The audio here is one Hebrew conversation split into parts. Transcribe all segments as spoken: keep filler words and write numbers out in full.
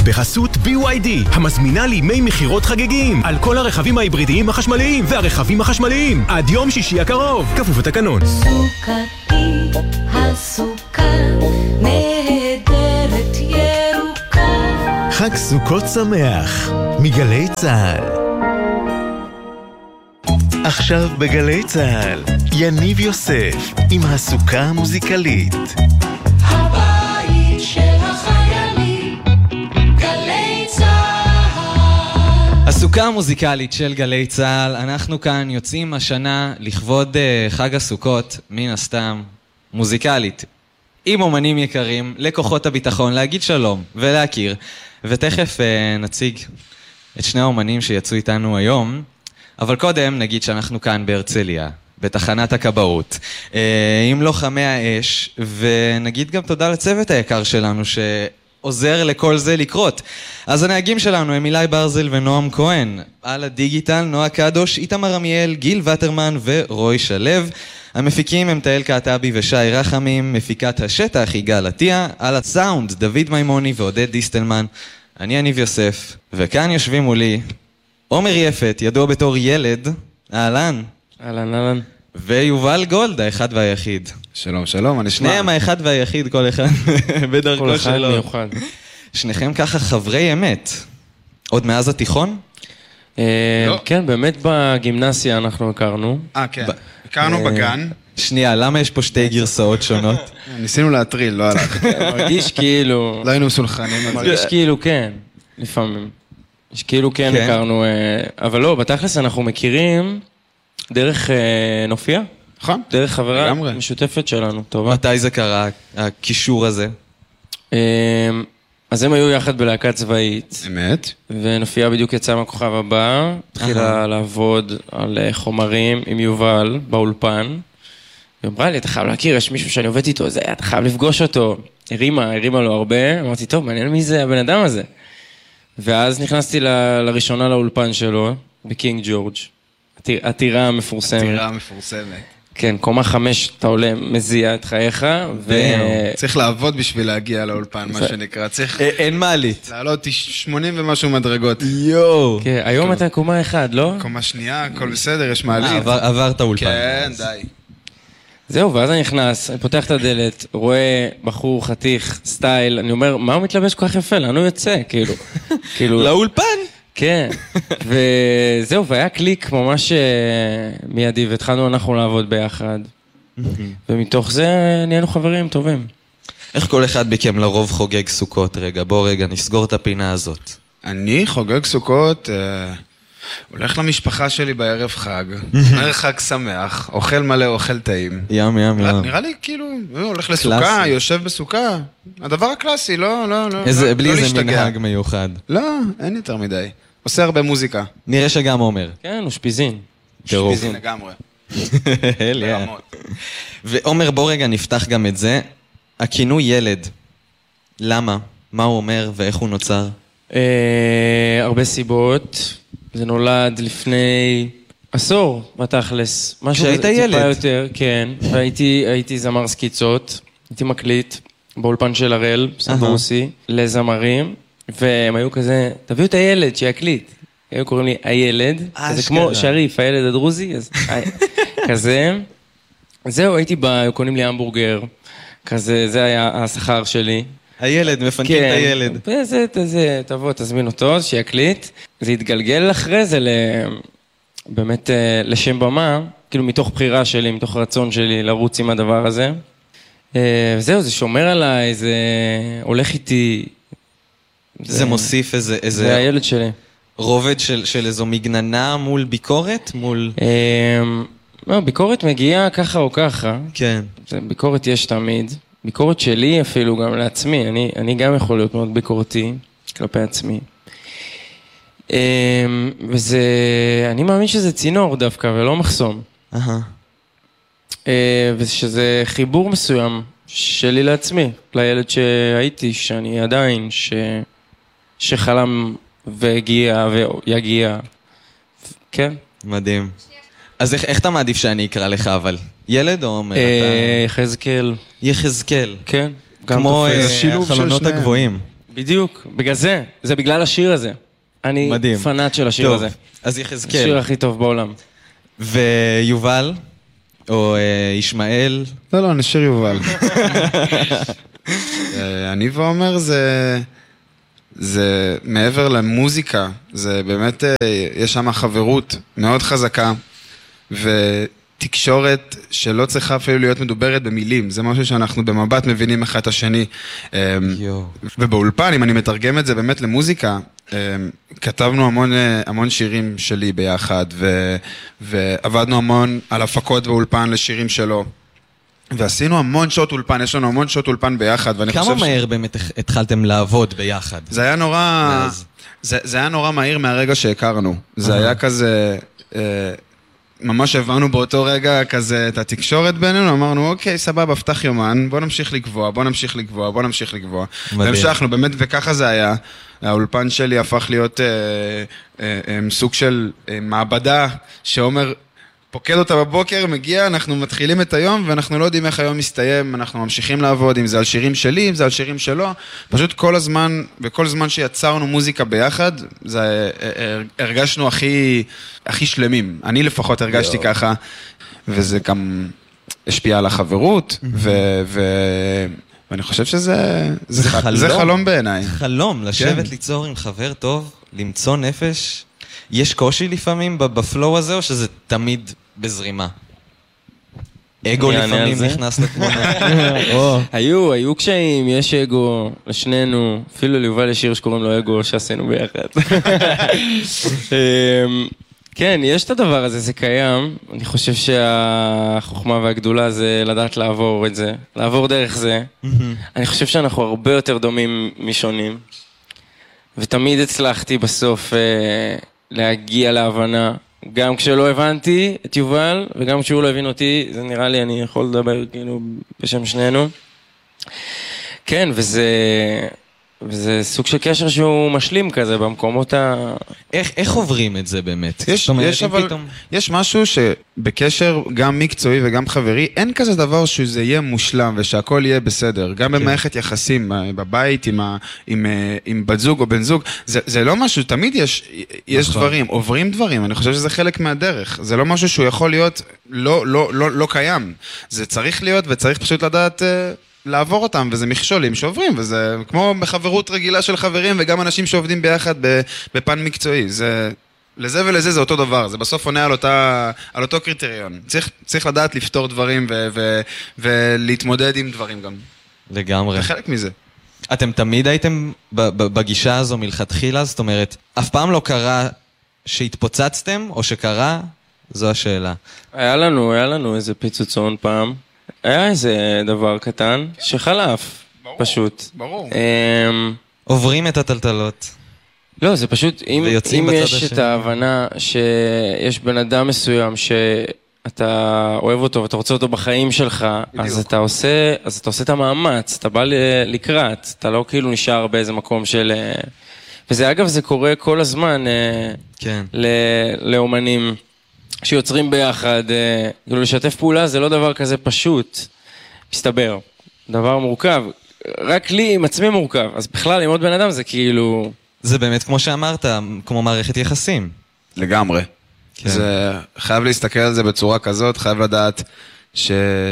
בחסות בי וואי די, המזמינה לימי מחירות חגגים על כל הרכבים ההיברידיים החשמליים והרכבים החשמליים עד יום שישי הקרוב, כפוף לתקנון. סוכתי הסוכר נהדרת ירוקה. חג סוכות שמח מגלי צהל. עכשיו בגלי צהל, יניב יוסף עם הסוכה המוזיקלית. הבית של החיילים, גלי צהל. הסוכה המוזיקלית של גלי צהל, אנחנו כאן יוצאים השנה לכבוד uh, חג הסוכות, מן הסתם, מוזיקלית. עם אומנים יקרים, לכוחות הביטחון, להגיד שלום ולהכיר. ותכף uh, נציג את שני האומנים שיצאו איתנו היום. אבל קודם נגיד שאנחנו כאן בהרצליה, בתחנת הכבאות, עם לוחמי האש, ונגיד גם תודה לצוות היקר שלנו שעוזר לכל זה לקרות. אז הנהגים שלנו הם אילי ברזל ונועם כהן, על הדיגיטל נועה קדוש, איתמר עמיאל, גיל וטרמן ורוי שלב. המפיקים הם תהל קעטבי ושי רחמים, מפיקת השטח יגאל עטיה, על הסאונד דוד מימוני ועודד דיסטלמן. אני יניב יוסף, וכאן יושבים מולי עומר יפת, ידוע בתור ילד, אהלן. אהלן, אהלן. ויובל גולד, האחד והיחיד. שלום, שלום, אני שמע. שניהם האחד והיחיד, כל אחד בדרכו שלו. כל אחד מיוחד. שניכם ככה חברי אמת. עוד מאז התיכון? כן, באמת בגימנסיה אנחנו הכרנו. אה, כן. הכרנו בגן. שנייה, למה יש פה שתי גרסאות שונות? ניסינו להטריל, לא הלך. מרגיש כאילו... לא היינו סולחנים. מרגיש כאילו כן, לפעמים. יש כאילו כן הכרנו, אבל לא, בתכלס אנחנו מכירים דרך נופיה. נכון. דרך חברה משותפת שלנו, טובה. מתי זה קרה, הקישור הזה? אז הם היו יחד בלהקה צבאית. אמת. ונופיה בדיוק יצאה מהכוכב הבא, התחילה לעבוד על חומרים עם יובל באולפן. היא אמרה לי, אתה חייב להכיר, יש מישהו שאני עובד איתו, אתה חייב לפגוש אותו. הרימה, הרימה לו הרבה. אמרתי, טוב, מעניין מי זה הבן אדם הזה. ואז נכנסתי ל, לראשונה לאולפן שלו, בקינג ג'ורג'. עתירה מפורסמת. עתירה מפורסמת. כן, קומה חמש, אתה עולה, מזיע את חייך, ו... צריך לעבוד בשביל להגיע לאולפן, מה שנקרא. צריך... אין מעלית. לעלות שמונים ומשהו מדרגות. יואו. כן, היום אתה קומה אחד, לא? קומה שנייה, הכל בסדר, יש מעלית. עברת אולפן. כן, די. זהו, ואז אני נכנס, אני פותח את הדלת, רואה בחור חתיך, סטייל, אני אומר, מה הוא מתלבש כל כך יפה? לאן הוא יוצא? כאילו, כאילו... לאולפן? כן, וזהו, והיה קליק ממש מיידי, והתחלנו אנחנו לעבוד ביחד, ומתוך זה נהיינו חברים טובים. איך כל אחד מכם לרוב חוגג סוכות? רגע, בוא רגע, נסגור את הפינה הזאת. אני חוגג סוכות... הולך למשפחה שלי בערב חג, אומר חג שמח, אוכל מלא, אוכל טעים. ים, ים, ים. נראה לי כאילו, הולך לסוכה, יושב בסוכה. הדבר הקלאסי, לא, לא, לא. בלי איזה מנהג מיוחד. לא, אין יותר מדי. עושה הרבה מוזיקה. נראה שגם אומר. כן, הוא שפיזין. שפיזין לגמרי. ברמות. ועומר, בוא רגע נפתח גם את זה. הכינוי ילד. למה? מה הוא אומר ואיך הוא נוצר? הרבה סיבות. זה נולד לפני עשור, בתכלס. כשהיית ילד. טיפה יותר, כן. והייתי, הייתי זמר סקיצות, הייתי מקליט באולפן של הראל, סנדרוסי, לזמרים, והם היו כזה, תביאו את הילד שיקליט. היו קוראים לי הילד, זה כמו שריף, הילד הדרוזי, אז כזה. זהו, הייתי בא, היו קונים לי המבורגר, כזה, זה היה השכר שלי. הילד, מפנקים את הילד. זה, זה, תבוא, תזמין אותו, שיקליט. זה התגלגל אחרי זה, באמת, לשם במה, כאילו מתוך בחירה שלי, מתוך רצון שלי לרוץ עם הדבר הזה. זהו, זה שומר עליי, זה הולך איתי. זה מוסיף איזה... זה הילד שלי. רובד של איזו מגננה מול ביקורת? מול... לא, ביקורת מגיעה ככה או ככה. כן. ביקורת יש תמיד. ביקורת שלי אפילו גם לעצמי, אני, אני גם יכול להיות מאוד ביקורתי כלפי עצמי. וזה, אני מאמין שזה צינור דווקא ולא מחסום. ושזה חיבור מסוים שלי לעצמי, לילד שהייתי, שאני עדיין, ש, שחלם והגיע ויגיע. כן. מדהים. אז איך, איך אתה מעדיף שאני אקרא לך אבל? ילד או אומר? יחזקאל. יחזקאל. כן. כמו החלונות הגבוהים. בדיוק, בגלל זה, זה בגלל השיר הזה. אני מדהים. פנאט של השיר טוב, הזה. אז השיר יחזקאל. הכי טוב בעולם. ויובל, או אה, ישמעאל. לא, לא, נשאיר יובל. אה, אני ואומר זה... זה מעבר למוזיקה, זה באמת, אה, יש שם חברות מאוד חזקה, ותקשורת שלא צריכה אפילו להיות מדוברת במילים, זה משהו שאנחנו במבט מבינים אחד את השני. אה, יו. ובאולפן, אם אני מתרגם את זה באמת למוזיקה, אה, כתבנו המון, אה, המון שירים שלי ביחד, ו, ועבדנו המון על הפקות באולפן לשירים שלו. ועשינו המון שעות אולפן, יש לנו המון שעות אולפן ביחד, ואני כמה חושב ש... מהר באמת התחלתם לעבוד ביחד? זה היה נורא... מאז. זה, זה היה נורא מהיר מהרגע שהכרנו. זה היה כזה... אה, ממש הבנו באותו רגע כזה את התקשורת בינינו, אמרנו, אוקיי, סבבה, פתח יומן, בוא נמשיך לקבוע, בוא נמשיך לקבוע, בוא נמשיך לקבוע. והמשכנו, באמת, וככה זה היה. האולפן שלי הפך להיות אה, אה, אה, סוג של אה, מעבדה, שאומר... פוקד אותה בבוקר, מגיע, אנחנו מתחילים את היום, ואנחנו לא יודעים איך היום מסתיים, אנחנו ממשיכים לעבוד, אם זה על שירים שלי, אם זה על שירים שלו, פשוט כל הזמן, וכל זמן שיצרנו מוזיקה ביחד, זה, הרגשנו הכי, הכי שלמים. אני לפחות הרגשתי ככה, וזה גם השפיע על החברות, ו... ו... ואני חושב שזה זה חלום, זה חלום בעיניי. חלום, לשבת ליצור עם חבר טוב, למצוא נפש. יש קושי לפעמים בפלואו הזה, או שזה תמיד בזרימה? אגו לפעמים נכנס לתמונה. היו, היו קשיים, יש אגו לשנינו, אפילו ליובל יש שיר שקוראים לו אגו שעשינו ביחד. כן, יש את הדבר הזה, זה קיים. אני חושב שהחוכמה והגדולה זה לדעת לעבור את זה, לעבור דרך זה. אני חושב שאנחנו הרבה יותר דומים משונים, ותמיד הצלחתי בסוף להגיע להבנה. גם כשלא הבנתי את יובל, וגם כשהוא לא הבין אותי, זה נראה לי, אני יכול לדבר כאילו בשם שנינו. כן, וזה, וזה סוג של קשר שהוא משלים כזה, במקומות ה... איך, איך עוברים את זה באמת? יש, אומרת, יש, אבל, פתאום... יש משהו שבקשר גם מקצועי וגם חברי, אין כזה דבר שזה יהיה מושלם ושהכל יהיה בסדר. גם כן. במערכת יחסים, בבית, עם, ה, עם, עם בת זוג או בן זוג, זה, זה לא משהו, תמיד יש, יש נכון. דברים, עוברים דברים, אני חושב שזה חלק מהדרך. זה לא משהו שהוא יכול להיות לא, לא, לא, לא קיים. זה צריך להיות וצריך פשוט לדעת... לעבור אותם, וזה מכשולים שעוברים, וזה כמו בחברות רגילה של חברים, וגם אנשים שעובדים ביחד בפן מקצועי. זה, לזה ולזה זה אותו דבר, זה בסוף עונה על, אותה, על אותו קריטריון. צריך, צריך לדעת לפתור דברים ו, ו, ולהתמודד עם דברים גם. לגמרי. זה חלק מזה. אתם תמיד הייתם בגישה הזו מלכתחילה? זאת אומרת, אף פעם לא קרה שהתפוצצתם, או שקרה? זו השאלה. היה לנו, היה לנו איזה פיצוצון פעם. היה איזה דבר קטן שחלף, ברור, פשוט. ברור. עוברים את הטלטלות. לא, זה פשוט, אם, אם יש השני. את ההבנה שיש בן אדם מסוים שאתה אוהב אותו ואתה רוצה אותו בחיים שלך, אז אתה עושה, אז אתה עושה את המאמץ, אתה בא לקראת, אתה לא כאילו נשאר באיזה מקום של... וזה אגב, זה קורה כל הזמן כן. לאומנים. שיוצרים ביחד, כאילו לשתף פעולה זה לא דבר כזה פשוט, מסתבר, דבר מורכב, רק לי עם עצמי מורכב, אז בכלל עם עוד בן אדם זה כאילו... זה באמת כמו שאמרת, כמו מערכת יחסים. לגמרי. כן. זה, חייב להסתכל על זה בצורה כזאת, חייב לדעת ש,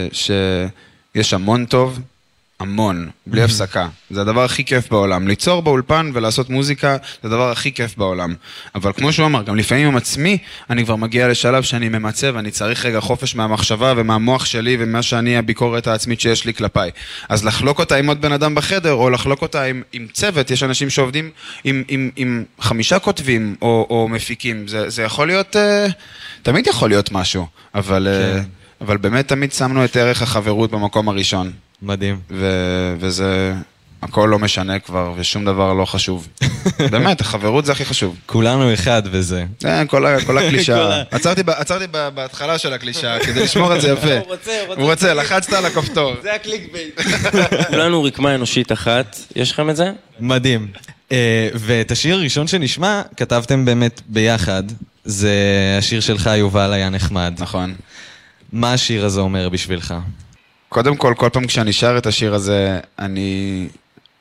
שיש המון טוב, המון, בלי הפסקה. זה הדבר הכי כיף בעולם. ליצור באולפן ולעשות מוזיקה, זה הדבר הכי כיף בעולם. אבל כמו שהוא אמר, גם לפעמים עם עצמי, אני כבר מגיע לשלב שאני ממצא, ואני צריך רגע חופש מהמחשבה ומהמוח שלי, ומה שאני הביקורת העצמית שיש לי כלפיי. אז לחלוק אותה עם עוד בן אדם בחדר, או לחלוק אותה עם, עם צוות, יש אנשים שעובדים עם, עם, עם חמישה כותבים, או, או מפיקים. זה, זה יכול להיות, תמיד יכול להיות משהו, אבל, כן. אבל באמת תמיד שמנו את ערך החברות במקום הראשון. מדהים. ו- וזה, הכל לא משנה כבר, ושום דבר לא חשוב. באמת, החברות זה הכי חשוב. כולנו אחד וזה. כן, כל, כל הקלישה. עצרתי, עצרתי בהתחלה של הקלישה, כדי לשמור את זה יפה. הוא רוצה, הוא רוצה. הוא רוצה, לחצת על הכפתור. זה הקליק בייט. כולנו רקמה אנושית אחת, יש לכם את זה? מדהים. ואת השיר הראשון שנשמע, כתבתם באמת ביחד. זה השיר שלך, יובל, היה נחמד. נכון. מה השיר הזה אומר בשבילך? קודם כל, כל פעם כשאני שר את השיר הזה, אני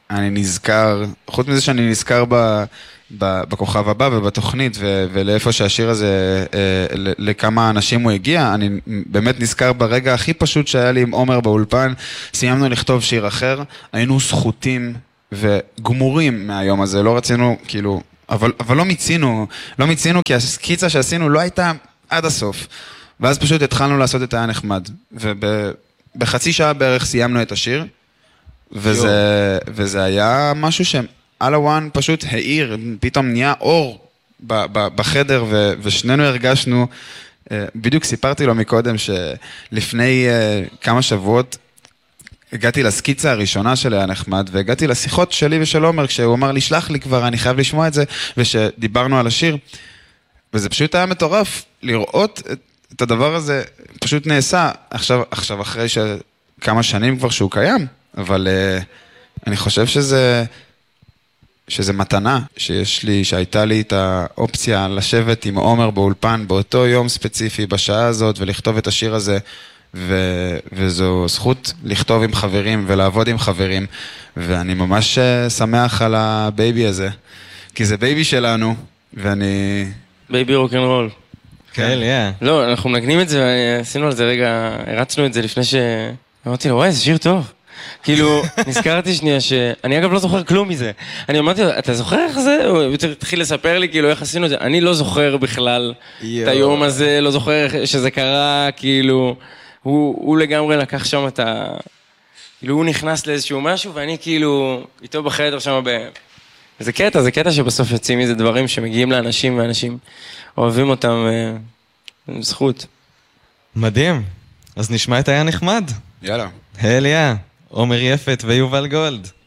אני נזכר, חוץ מזה שאני נזכר ב, ב, בכוכב הבא ובתוכנית, ו, ולאיפה שהשיר הזה, אה, לכמה אנשים הוא הגיע, אני באמת נזכר ברגע הכי פשוט שהיה לי עם עומר באולפן, סיימנו לכתוב שיר אחר, היינו זכותים וגמורים מהיום הזה, לא רצינו, כאילו, אבל, אבל לא מיצינו, לא מיצינו כי הסקיצה שעשינו לא הייתה עד הסוף, ואז פשוט התחלנו לעשות את היה נחמד, ובחצי שעה בערך סיימנו את השיר, וזה, וזה היה משהו שעל הוואן פשוט העיר, פתאום נהיה אור ב, ב, בחדר, ו, ושנינו הרגשנו, בדיוק סיפרתי לו מקודם, שלפני כמה שבועות, הגעתי לסקיצה הראשונה של היה נחמד, והגעתי לשיחות שלי ושל עומר, כשהוא אמר לי, שלח לי כבר, אני חייב לשמוע את זה, ושדיברנו על השיר, וזה פשוט היה מטורף, לראות את, את הדבר הזה, פשוט נעשה, עכשיו, עכשיו אחרי שכמה שנים כבר שהוא קיים, אבל uh, אני חושב שזה, שזה מתנה, שיש לי, שהייתה לי את האופציה לשבת עם עומר באולפן, באותו יום ספציפי, בשעה הזאת, ולכתוב את השיר הזה, ו, וזו זכות לכתוב עם חברים ולעבוד עם חברים, ואני ממש שמח על הבייבי הזה, כי זה בייבי שלנו, ואני... בייבי רוק'נ'רול. כן, יא. לא, אנחנו מנגנים את זה, עשינו על זה רגע, הרצנו את זה לפני ש... אמרתי לו, וואי, זה שיר טוב. כאילו, נזכרתי שנייה ש... אני אגב לא זוכר כלום מזה. אני אמרתי לו, אתה זוכר איך זה? הוא התחיל לספר לי, כאילו, איך עשינו את זה. אני לא זוכר בכלל את היום הזה, לא זוכר שזה קרה, כאילו... הוא, הוא לגמרי לקח שם את ה... כאילו, הוא נכנס לאיזשהו משהו, ואני כאילו, איתו בחדר שם ב... זה קטע, זה קטע שבסוף יוצאים מזה דברים שמגיעים לאנשים, ואנשים אוהבים אותם, זכות. מדהים. אז נשמע את היה נחמד. יאללה. הל יא, עומר יפת ויובל גולד.